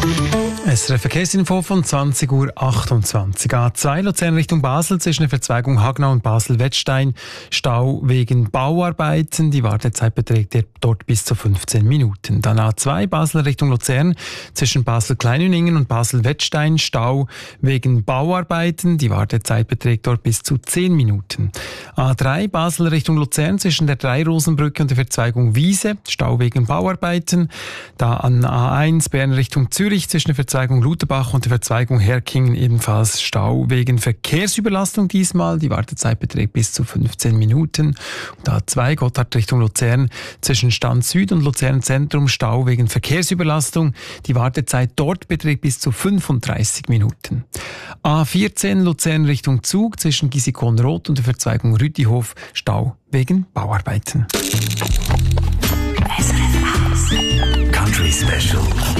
SRF Verkehrsinfo von 20:28 Uhr. A2 Luzern Richtung Basel zwischen der Verzweigung Hagnau und Basel-Wettstein. Stau wegen Bauarbeiten. Die Wartezeit beträgt dort bis zu 15 Minuten. Dann A2 Basel Richtung Luzern zwischen Basel-Kleinüningen und Basel-Wettstein. Stau wegen Bauarbeiten. Die Wartezeit beträgt dort bis zu 10 Minuten. A3 Basel Richtung Luzern zwischen der Dreirosenbrücke und der Verzweigung Wiese. Stau wegen Bauarbeiten. Da an A1 Bern Richtung Zürich zwischen der Verzweigung Lutherbach und der Verzweigung Herkingen ebenfalls Stau wegen Verkehrsüberlastung diesmal. Die Wartezeit beträgt bis zu 15 Minuten. Und A2 Gotthard Richtung Luzern zwischen Stand Süd und Luzern Zentrum Stau wegen Verkehrsüberlastung. Die Wartezeit dort beträgt bis zu 35 Minuten. A14 Luzern Richtung Zug zwischen Gisikon-Roth und der Verzweigung Rütihof Stau wegen Bauarbeiten. Country Special.